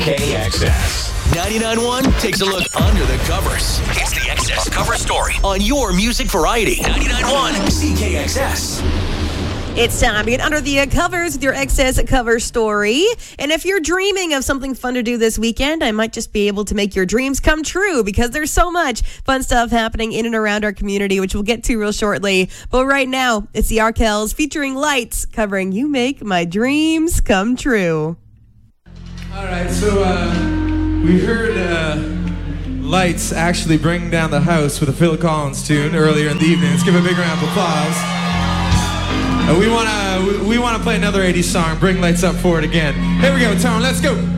CKXS. 99.1 takes a look under the covers. It's the XS cover story on your music variety. 99.1 CKXS. It's time to get under the covers with your XS cover story. And if you're dreaming of something fun to do this weekend, I might just be able to make your dreams come true because there's so much fun stuff happening in and around our community, which we'll get to real shortly. But right now, it's the Arkells featuring Lights covering You Make My Dreams Come True. All right, so we heard Lights actually bring down the house with a Phil Collins tune earlier in the evening. Let's give a big round of applause. We wanna play another 80s song, Bring Lights Up for it again. Here we go, Tone, let's go.